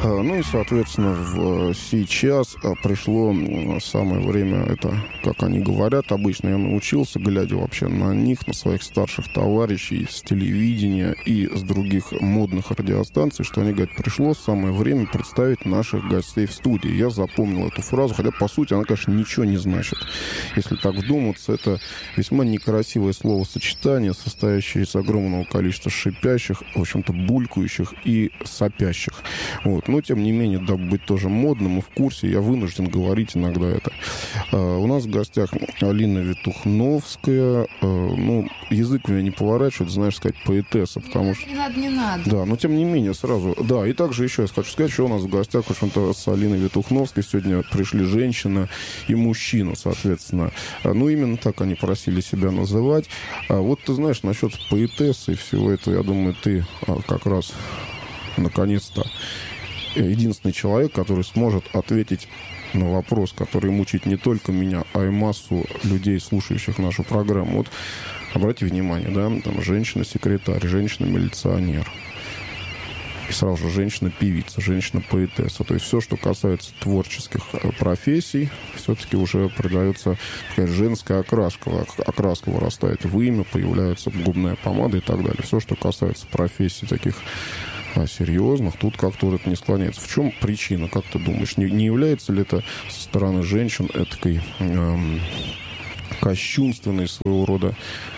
Ну и, соответственно, сейчас пришло самое время, это, как они говорят, обычно я научился, глядя вообще на них, на своих старших товарищей с телевидения и с других модных радиостанций, что они говорят, пришло самое время представить наших гостей в студии. Я запомнил эту фразу, хотя, по сути, она, конечно, ничего не значит. Если так вдуматься, это весьма некрасивое словосочетание, состоящее из огромного количества шипящих, в общем-то, булькающих и сопящих. Вот. Но, тем не менее, дабы быть тоже модным и в курсе, я вынужден говорить иногда это. У нас в гостях Алина Витухновская. Ну, язык у меня не поворачивает, знаешь, сказать поэтесса, потому что... Не надо. Да, но тем не менее, сразу... Да, и также еще я хочу сказать, что у нас в гостях, в общем-то, с Алиной Витухновской сегодня пришли женщина и мужчина, соответственно. Ну, именно так они просили себя называть. А вот ты знаешь, насчет поэтессы и всего этого, я думаю, ты как раз наконец-то единственный человек, который сможет ответить на вопрос, который мучает не только меня, а и массу людей, слушающих нашу программу. Вот обрати внимание, да, там женщина-секретарь, женщина-милиционер. И сразу же женщина-певица, женщина-поэтесса. То есть все, что касается творческих профессий, все-таки уже придается такая женская окраска. Окраска вырастает в имя, появляется губная помада и так далее. Все, что касается профессий таких серьезных, тут как-то вот это не склоняется. В чем причина, как ты думаешь? Не является ли это со стороны женщин этакой кощунственной своего рода,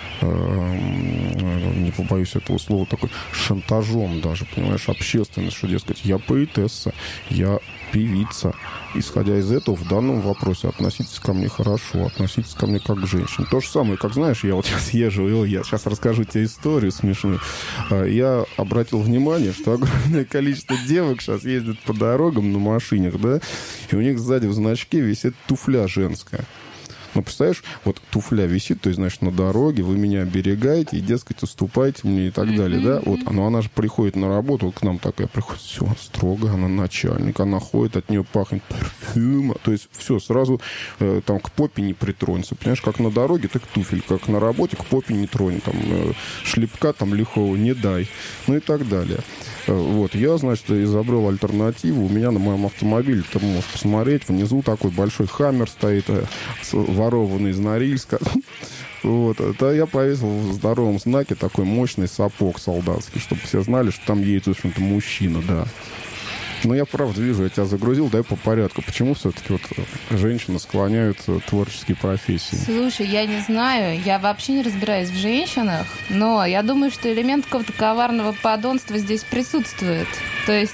не побоюсь этого слова, такой шантажом даже, понимаешь, общественность, что, дескать, я поэтесса, я певица. Исходя из этого, в данном вопросе относитесь ко мне хорошо, относитесь ко мне как к женщине. То же самое, как, знаешь, я вот сейчас езжу, я сейчас расскажу тебе историю смешную. Я обратил внимание, что огромное количество девок сейчас ездят по дорогам на машинах, да, и у них сзади в значке висит туфля женская. Ну, представляешь, вот туфля висит, то есть, значит, на дороге, вы меня оберегаете и, дескать, уступайте мне и так далее, да? Вот, но она же приходит на работу, вот к нам такая приходит, все, строго, она начальник, она ходит, от нее пахнет парфюм, то есть все, сразу там к попе не притронется, понимаешь, как на дороге, так туфель, как на работе, к попе не тронь, там, шлепка там лихого не дай, ну и так далее. Вот, я, значит, изобрел альтернативу, у меня на моем автомобиле, ты можешь посмотреть, внизу такой большой хаммер стоит, ворованный из Норильска. Вот. Это я повесил в здоровом знаке такой мощный сапог солдатский, чтобы все знали, что там едет, в общем-то, мужчина, да. Но я, правда, вижу, я тебя загрузил, дай по порядку. Почему все-таки вот женщины склоняют творческие профессии? Слушай, я не знаю, я вообще не разбираюсь в женщинах, но я думаю, что элемент какого-то коварного подонства здесь присутствует. То есть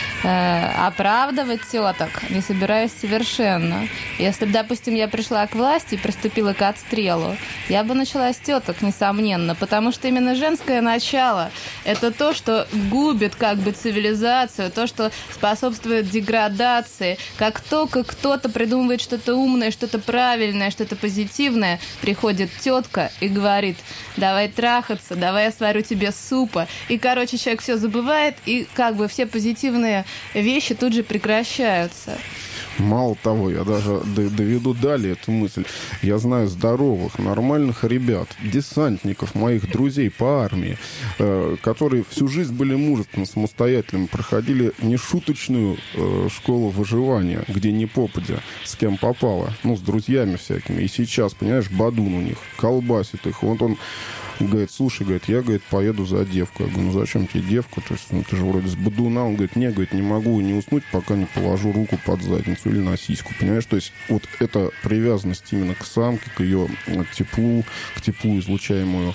оправдывать теток не собираюсь совершенно. Если бы, допустим, я пришла к власти и приступила к отстрелу, я бы начала с теток, несомненно, потому что именно женское начало – это то, что губит как бы цивилизацию, то, что способствует деградации. Как только кто-то придумывает что-то умное, что-то правильное, что-то позитивное, приходит тетка и говорит: давай трахаться, давай я сварю тебе супа. И, короче, человек все забывает, и как бы все позитивные вещи тут же прекращаются. Мало того, я даже доведу далее эту мысль. Я знаю здоровых, нормальных ребят, десантников, моих друзей по армии, которые всю жизнь были мужественно, самостоятельными, проходили нешуточную школу выживания, где не попадя, с кем попало, ну, с друзьями всякими. И сейчас, понимаешь, бадун у них, колбасит их. Вот он говорит: слушай, говорит, я, говорит, поеду за девку. Я говорю: ну зачем тебе девку? То есть, ну, ты же вроде с бадуна. Он говорит: не, говорит, не могу не уснуть, пока не положу руку под задницу или на сиську. Понимаешь? То есть вот эта привязанность именно к самке, к ее теплу, к теплу, излучаемую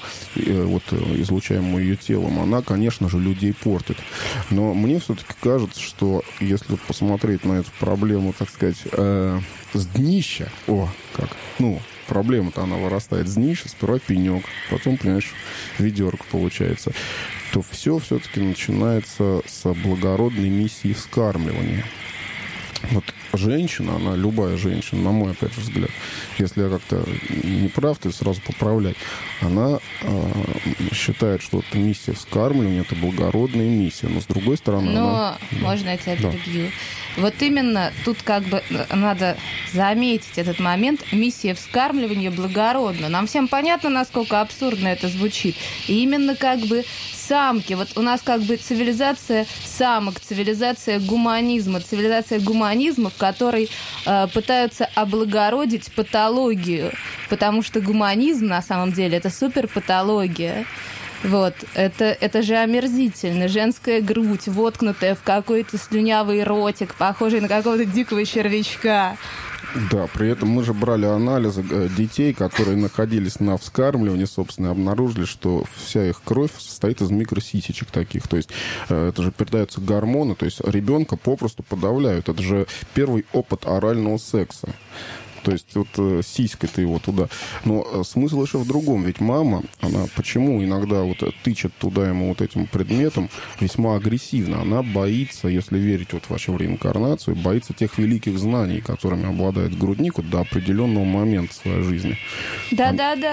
ее телом, она, конечно же, людей портит. Но мне все-таки кажется, что если посмотреть на эту проблему, так сказать, с днища, проблема-то она вырастает с днища, сперва пенек, потом, понимаешь, ведерко получается, то все-таки начинается с благородной миссии вскармливания. Вот женщина, она любая женщина, на мой, опять же, взгляд, если я как-то не прав, то сразу поправлять, она считает, что это миссия вскармливания, это благородная миссия, но с другой стороны... Но, можно я тебя перебью? Вот именно тут как бы надо заметить этот момент. Миссия вскармливания благородна. Нам всем понятно, насколько абсурдно это звучит. И именно как бы самки. Вот у нас как бы цивилизация самок, цивилизация гуманизма, в которой пытаются облагородить патологию. Потому что гуманизм на самом деле это суперпатология. Вот, это же омерзительно. Женская грудь, воткнутая в какой-то слюнявый ротик, похожий на какого-то дикого червячка. Да, при этом мы же брали анализы детей, которые находились на вскармливании, собственно, и обнаружили, что вся их кровь состоит из микросисечек таких. То есть это же передаются гормоны, то есть ребенка попросту подавляют. Это же первый опыт орального секса. То есть вот сиськой ты его туда. Но смысл еще в другом. Ведь мама, она почему иногда вот тычет туда ему вот этим предметом весьма агрессивно? Она боится, если верить вот вообще в реинкарнацию, боится тех великих знаний, которыми обладает грудник вот до определенного момента в своей жизни. Да.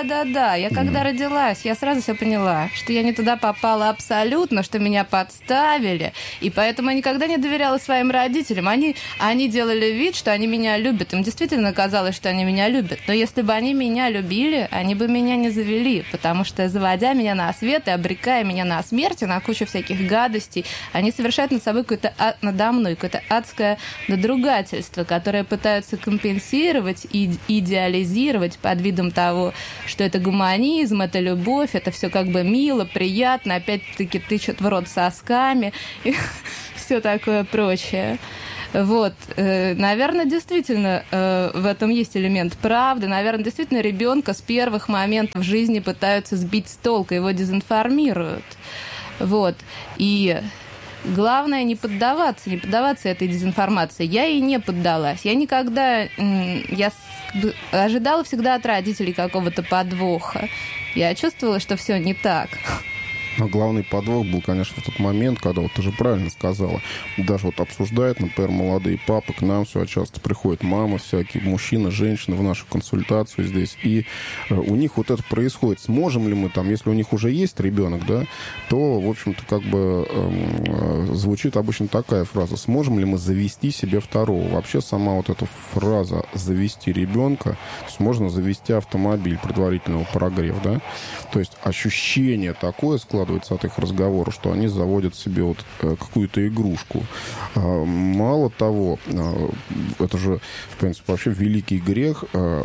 Я когда родилась, я сразу все поняла, что я не туда попала абсолютно, что меня подставили. И поэтому я никогда не доверяла своим родителям. Они делали вид, что они меня любят. Им действительно казалось, что они меня любят. Но если бы они меня любили, они бы меня не завели, потому что, заводя меня на свет и обрекая меня на смерть и на кучу всяких гадостей, они совершают над собой надо мной какое-то адское надругательство, которое пытаются компенсировать и идеализировать под видом того, что это гуманизм, это любовь, это все как бы мило, приятно, опять-таки тычут в рот сосками и все такое прочее. Вот, наверное, действительно в этом есть элемент правды. Наверное, действительно ребенка с первых моментов жизни пытаются сбить с толка, его дезинформируют. Вот, и главное не поддаваться этой дезинформации. Я ей не поддалась. Я никогда... Я ожидала всегда от родителей какого-то подвоха. Я чувствовала, что все не так. Но главный подвох был, конечно, в тот момент, когда, вот ты же правильно сказала, даже вот обсуждают, например, молодые папы, к нам все часто приходят мамы всякие, мужчины, женщины в нашу консультацию здесь, и у них вот это происходит. Сможем ли мы там, если у них уже есть ребенок, да, то, в общем-то, как бы звучит обычно такая фраза: сможем ли мы завести себе второго? Вообще сама вот эта фраза «завести ребенка», то есть можно завести автомобиль, предварительного прогрев, да, то есть ощущение такое складывается от их разговора, что они заводят себе вот какую-то игрушку. Мало того, это же, в принципе, вообще великий грех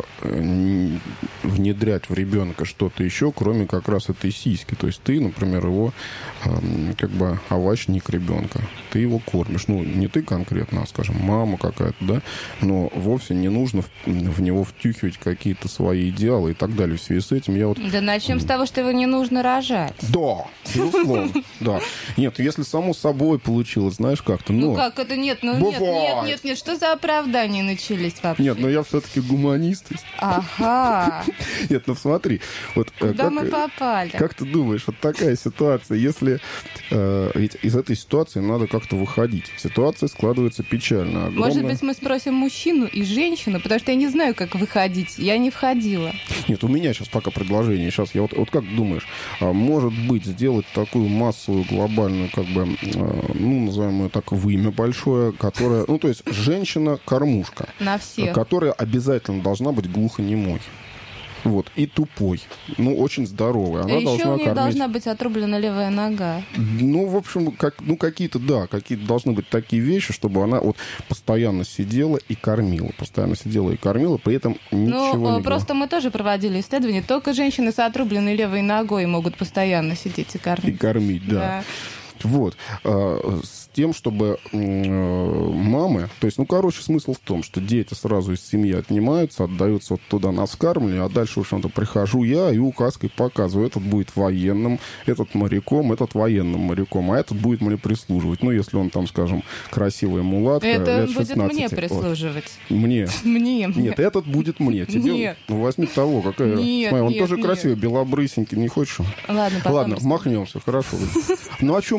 внедрять в ребенка что-то еще, кроме как раз этой сиськи. То есть ты, например, его как бы овощник ребенка. Ты его кормишь. Ну, не ты конкретно, а, скажем, мама какая-то, да? Но вовсе не нужно в него втюхивать какие-то свои идеалы и так далее. В связи с этим я вот... Да начнем с того, что его не нужно рожать. Да, безусловно, да. Нет, если само собой получилось, знаешь, как-то, ну как это? Нет, нет, что за оправдания начались вообще? Нет, но я все-таки гуманист. Ага. Нет, ну смотри. Вот, куда мы попали? Как ты думаешь, вот такая ситуация, если... ведь из этой ситуации надо как-то выходить. Ситуация складывается печально. Огромная... Может быть, мы спросим мужчину и женщину, потому что я не знаю, как выходить. Я не входила. Нет, у меня сейчас пока предложение. Сейчас я вот как думаешь, может быть, сделать такую массовую, глобальную, как бы, ну, назовем ее так, вымя большое, которая... Ну, то есть женщина-кормушка. На всех. Которая обязательно должна быть глухонемой. Вот, и тупой. Ну, очень здоровый. Она еще должна у нее кормить... должна быть отрублена левая нога. Ну, в общем, какие-то должны быть такие вещи, чтобы она вот постоянно сидела и кормила. При этом ничего не просто мы тоже проводили исследования. Только женщины с отрубленной левой ногой могут постоянно сидеть и кормить. И кормить, да. Вот. С тем, чтобы мамы... То есть, смысл в том, что дети сразу из семьи отнимаются, отдаются вот туда на вскармливание, а дальше, в общем-то, прихожу я и указкой показываю. Этот будет военным, этот моряком, этот военным моряком, а этот будет мне прислуживать. Ну, если он там, скажем, красивая мулатка, это лет 16. Это будет мне прислуживать. Вот. Мне? Мне. Нет, этот будет мне. Тебе? Нет. Ну, возьми того, какая... Нет, Смотри, он нет, тоже красивый, белобрысенький, не хочешь? Ладно, махнемся, хорошо. Ну, а что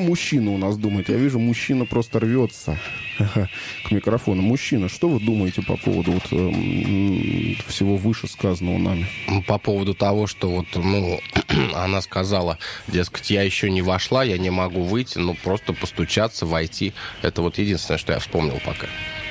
мужчина у нас думает? Я вижу, мужчина просто рвется к микрофону. Мужчина, что вы думаете по поводу вот, всего вышесказанного нами? По поводу того, что вот, она сказала, дескать, я еще не вошла, я не могу выйти, просто постучаться, войти. Это вот единственное, что я вспомнил пока.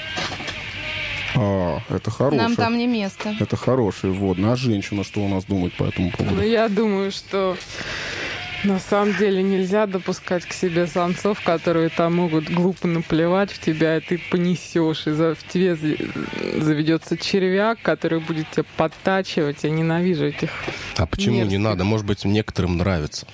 Это хорошее. Нам там не место. Это хороший ввод. А женщина что у нас думает по этому поводу? Я думаю, что на самом деле нельзя допускать к себе самцов, которые там могут глупо наплевать в тебя, и ты понесешь, и в тебе заведется червяк, который будет тебя подтачивать. Я ненавижу этих. А почему не надо? Может быть, некоторым нравится.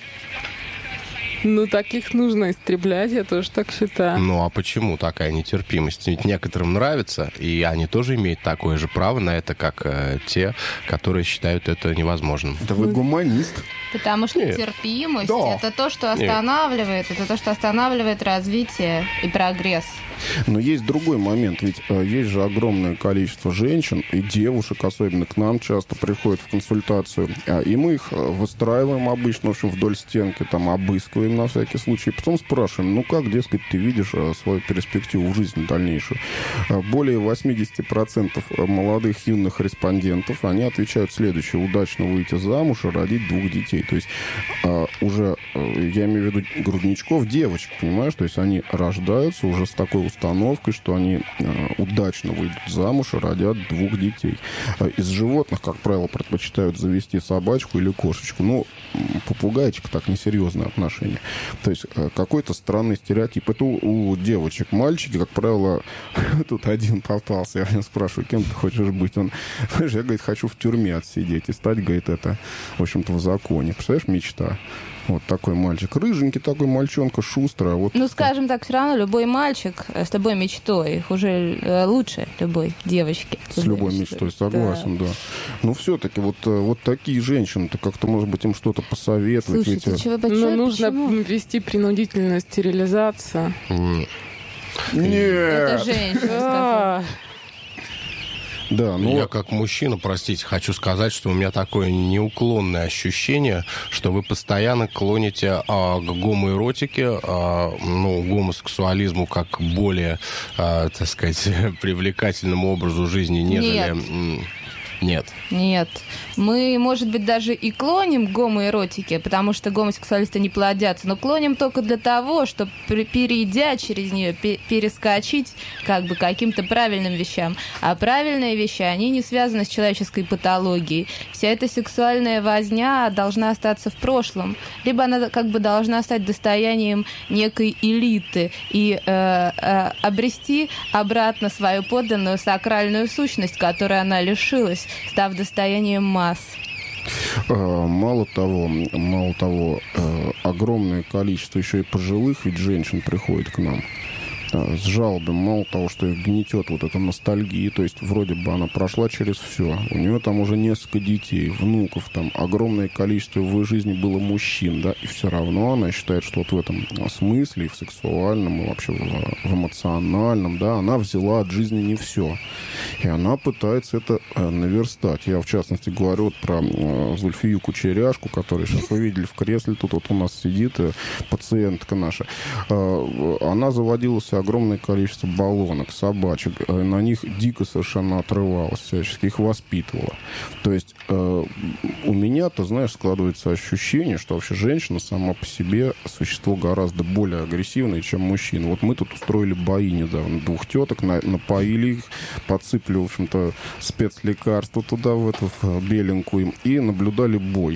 Таких нужно истреблять, я тоже так считаю. А почему такая нетерпимость? Ведь некоторым нравится, и они тоже имеют такое же право на это, как те, которые считают это невозможным. Да вы гуманист. Потому что терпимость это то, что останавливает, это то, что останавливает развитие и прогресс. Но есть другой момент, ведь есть же огромное количество женщин и девушек, особенно к нам часто приходят в консультацию, и мы их выстраиваем обычно, в общем, вдоль стенки, там, обыскиваем на всякий случай, и потом спрашиваем, как, дескать, ты видишь свою перспективу в жизни дальнейшую. Более 80% молодых юных респондентов, они отвечают следующее: удачно выйти замуж и родить 2 детей. То есть уже, я имею в виду грудничков, девочек, понимаешь, то есть они рождаются уже с такой установкой, что они удачно выйдут замуж и родят 2 детей. Из животных, как правило, предпочитают завести собачку или кошечку. Попугайчик так несерьезное отношение. То есть какой-то странный стереотип. Это у девочек. Мальчики, как правило, тут один попался. Я у него спрашиваю, кем ты хочешь быть? Он, я, говорит, хочу в тюрьме отсидеть и стать, говорит, это, в общем-то, в законе. Представляешь, мечта. Вот такой мальчик. Рыженький такой мальчонка, шустрый. Скажем так, все равно любой мальчик с любой мечтой уже лучше любой девочки. С любой мечтой, согласен, да. Все-таки вот такие женщины-то как-то, может быть, им что-то посоветовать. Слушайте, нужно ввести принудительную стерилизацию. Нет. Это женщина сказала. Да, Я как мужчина, простите, хочу сказать, что у меня такое неуклонное ощущение, что вы постоянно клоните к гомоэротике, гомосексуализму как более, так сказать, привлекательному образу жизни, нежели... Нет. Мы, может быть, даже и клоним к гомоэротике, потому что гомосексуалисты не плодятся, но клоним только для того, чтобы, перейдя через нее, перескочить как бы каким-то правильным вещам. А правильные вещи, они не связаны с человеческой патологией. Вся эта сексуальная возня должна остаться в прошлом. Либо она как бы должна стать достоянием некой элиты и обрести обратно свою подлинную сакральную сущность, которой она лишилась, став достоянием масс. Мало того, огромное количество еще и пожилых ведь женщин приходит к нам с жалобами. Мало того, что их гнетет вот эта ностальгия, то есть вроде бы она прошла через все. У нее там уже несколько детей, внуков, там огромное количество в ее жизни было мужчин, да, и все равно она считает, что вот в этом смысле, и в сексуальном, и вообще в эмоциональном, да, она взяла от жизни не все. И она пытается это наверстать. Я, в частности, говорю вот про Зульфию Кучеряшку, которую сейчас вы видели в кресле, тут вот у нас сидит пациентка наша. Она заводила себе огромное количество баллонок, собачек. На них дико совершенно отрывалась, всячески их воспитывала. То есть у меня, ты знаешь, складывается ощущение, что вообще женщина сама по себе существо гораздо более агрессивное, чем мужчина. Вот мы тут устроили бои недавно. 2 теток, напоили их, подсыпали, в общем-то, спецлекарства туда, в эту в беленькую, и наблюдали бой.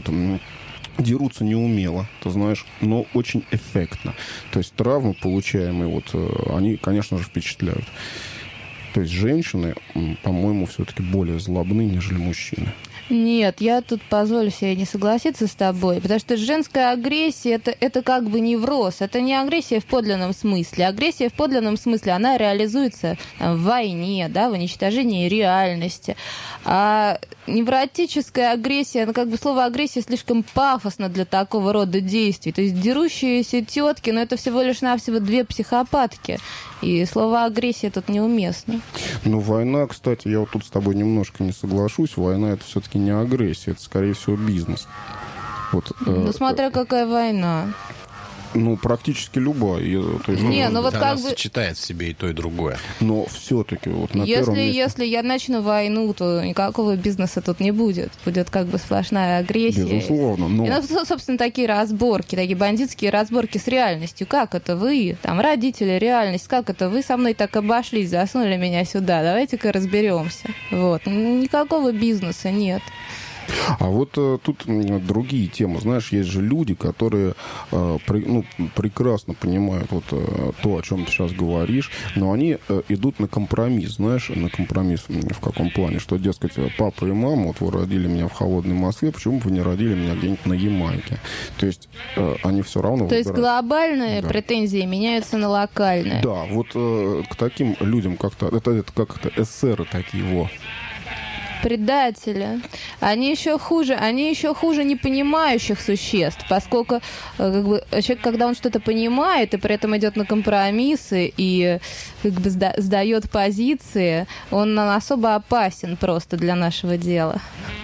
Дерутся неумело, ты знаешь, но очень эффектно. То есть травмы, получаемые, они, конечно же, впечатляют. То есть женщины, по-моему, все-таки более злобны, нежели мужчины. Нет, я тут позволю себе не согласиться с тобой, потому что женская агрессия это как бы невроз, это не агрессия в подлинном смысле. Агрессия в подлинном смысле, она реализуется в войне, да, в уничтожении реальности. А невротическая агрессия, как бы слово агрессия слишком пафосно для такого рода действий. То есть дерущиеся тетки, это всего лишь навсего 2 психопатки. И слово агрессия тут неуместно. Война, кстати, я вот тут с тобой немножко не соглашусь. Война — это все-таки не агрессия, это, скорее всего, бизнес. Смотря какая война. Ну, практически любая. То есть, Не, ну вот Она как бы... сочетает в себе и то, и другое. но все-таки вот на первом месте... Если я начну войну, то никакого бизнеса тут не будет. Будет как бы сплошная агрессия. Безусловно, но... И, ну, собственно, такие разборки, такие бандитские разборки с реальностью. Как это вы, там, родители, реальность, как это вы со мной так обошлись, засунули меня сюда, давайте-ка разберемся. Вот. Никакого бизнеса нет. А вот тут другие темы. Знаешь, есть же люди, которые прекрасно понимают вот то, о чем ты сейчас говоришь, но они идут на компромисс. Знаешь, на компромисс в каком плане? Что, дескать, папа и мама, вот вы родили меня в холодной Москве, почему бы вы не родили меня где-нибудь на Ямайке? То есть они все равно То есть выбирают. глобальные претензии меняются на локальные. Да, вот к таким людям как-то... Это как-то эсеры такие, во. Предатели. Они еще хуже непонимающих существ, поскольку как бы, человек, когда он что-то понимает и при этом идет на компромиссы и как бы сдает позиции, он особо опасен просто для нашего дела.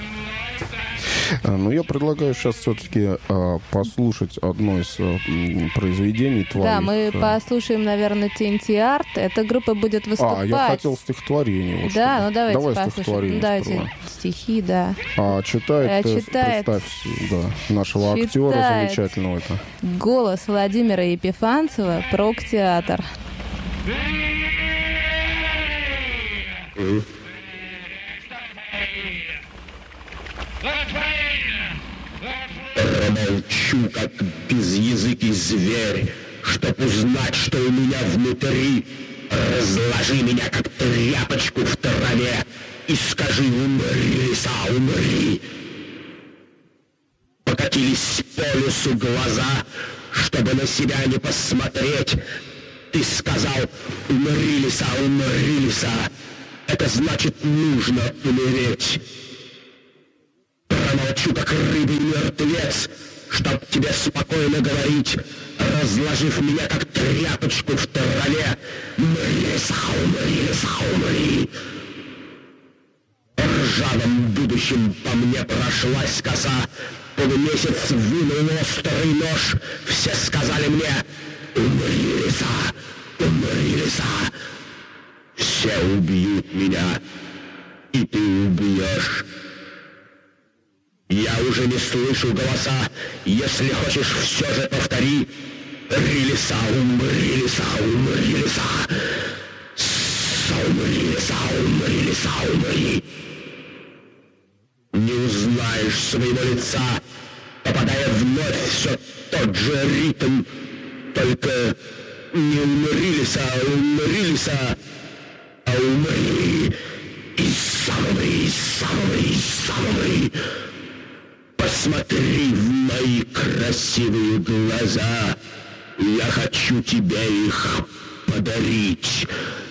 Ну, я предлагаю сейчас все-таки послушать одно из произведений твоих. Да, мы послушаем, наверное, TNT Art. Эта группа будет выступать. Я хотел стихотворение. Вот да, что. ну давайте Давай послушаем. Давайте стихи, да. Читает, представь, да, нашего актера замечательного. Это. Голос Владимира Епифанцева, Проктеатр. Промолчу, как безязыкий зверь, чтоб узнать, что у меня внутри. Разложи меня, как тряпочку в траве, и скажи: умри, лиса, умри. Покатились по лесу глаза, чтобы на себя не посмотреть. Ты сказал: умри, лиса, умри, лиса. Это значит, нужно умереть. Промолчу, как рыбий мертвец, чтоб тебе спокойно говорить, разложив меня, как тряпочку в траве. Умри, лиса, умри, лиса, умри. Ржавым будущим по мне прошлась коса. Полумесяц вынул острый нож. Все сказали мне: умри, лиса, умри, лиса. Все убьют меня, и ты убьешь. Я уже не слышу голоса. Если хочешь, все же повтори: умри, лиса, умри, лиса, умри, лиса. Умри, лиса, умри, лиса, умри. Не узнаешь своего лица, попадая вновь все тот же ритм. Только не умри, лиса, умри, лиса, а умри. И сам умри, сам умри, сам умри. Посмотри в мои красивые глаза. Я хочу тебе их подарить.